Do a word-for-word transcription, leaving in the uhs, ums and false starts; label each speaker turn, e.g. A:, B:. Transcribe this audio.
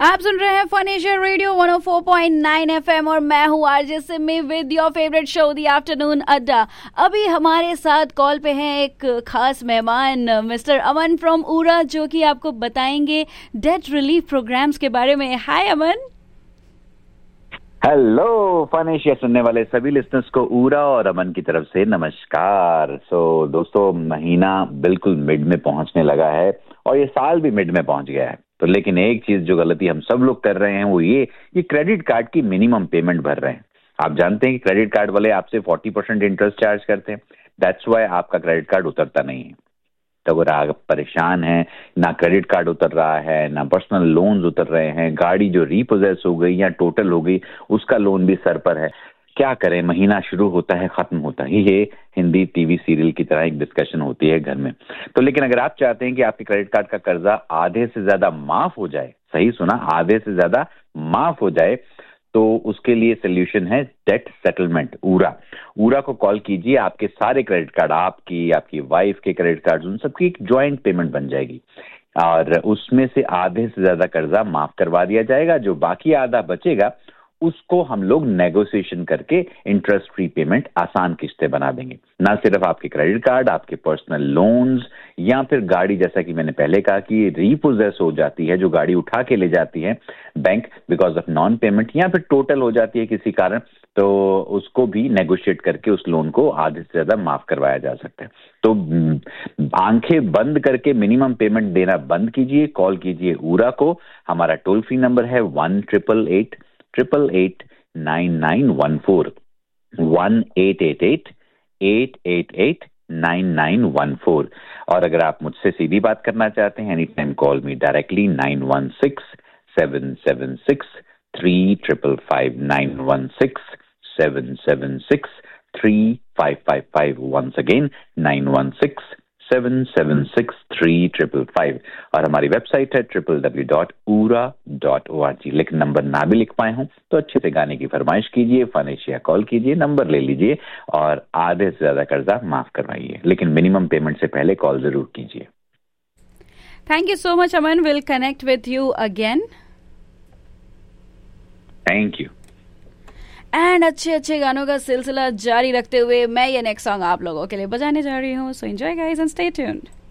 A: आप सुन रहे हैं fun Asia radio one O four point nine FM और मैं हूँ RJ Simi with your favourite show the afternoon अड्डा। अभी हमारे साथ कॉल पे हैं एक खास मेहमान मिस्टर अमन फ्रॉम उरा, जो कि आपको बताएंगे डेट रिलीफ प्रोग्राम्स के बारे में। हाय अमन।
B: हेलो फन एशिया सुनने वाले सभी लिसनर्स को उरा और अमन की तरफ से नमस्कार। सो so, दोस्तों, महीना बिल्कुल मिड में पहुंचने लगा है और ये साल भी मिड में पहुंच गया है। तो लेकिन एक चीज जो गलती हम सब लोग कर रहे हैं वो ये ये क्रेडिट कार्ड की मिनिमम पेमेंट भर रहे हैं। आप जानते हैं कि क्रेडिट कार्ड वाले आपसे फोर्टी परसेंट इंटरेस्ट चार्ज करते हैं। दैट्स वाई आपका क्रेडिट कार्ड उतरता नहीं है। तो अगर आप परेशान हैं, ना क्रेडिट कार्ड उतर रहा है, ना पर्सनल लोन्स उतर रहे हैं, गाड़ी जो रीपोजेस हो गई या टोटल हो गई उसका लोन भी सर पर है, क्या करें? महीना शुरू होता है, खत्म होता है। ये हिंदी टीवी सीरियल की तरह एक डिस्कशन होती है घर में। तो लेकिन अगर आप चाहते हैं कि आपके क्रेडिट कार्ड का कर्जा आधे से ज्यादा माफ हो जाए, सही सुना, आधे से ज्यादा माफ हो जाए, तो उसके लिए सोल्यूशन है डेट सेटलमेंट उरा। उरा को कॉल कीजिए, आपके सारे क्रेडिट कार्ड, आपकी, आपकी वाइफ के क्रेडिट कार्ड, उन सबकी एक ज्वाइंट पेमेंट बन जाएगी और उसमें से आधे से ज्यादा कर्जा माफ करवा दिया जाएगा। जो बाकी आधा बचेगा उसको हम लोग नेगोशिएशन करके इंटरेस्ट फ्री पेमेंट आसान किस्तें बना देंगे। ना सिर्फ आपके क्रेडिट कार्ड, आपके पर्सनल लोन्स या फिर गाड़ी, जैसा कि मैंने पहले कहा कि रीपोजेस हो जाती है, जो गाड़ी उठा के ले जाती है bank because of non payment, या फिर टोटल हो जाती है किसी कारण, तो उसको भी नेगोशिएट करके उस लोन को आधे से ज्यादा माफ करवाया जा सकता है। तो आंखें बंद करके मिनिमम पेमेंट देना बंद कीजिए, कॉल कीजिए उरा को। हमारा टोल फ्री नंबर है one triple eight triple eight nine nine one four, one eight eight eight eight eight eight nine nine one four. और अगर आप मुझसे सीधी बात करना चाहते हैं, एनी टाइम कॉल मी directly nine one six seven seven six three triple five, nine one six seven seven six three five five five. Once again nine one six seven seven six three triple five. और हमारी website है triple W dot उरा dot O R G. लेकिन number ना भी लिख पाए हों तो अच्छे से गाने की फरमाइश कीजिए, फन एशिया कॉल कीजिए, नंबर ले लीजिए और आधे से ज्यादा कर्जा माफ करवाइए। लेकिन मिनिमम पेमेंट से पहले कॉल जरूर कीजिए।
A: Thank you so much Aman, will connect with you again.
B: Thank you.
A: And अच्छे अच्छे गानों का सिलसिला जारी रखते हुए मैं ये नेक्स्ट सॉन्ग आप लोगों के लिए बजाने जा रही हूँ। So enjoy guys and stay tuned.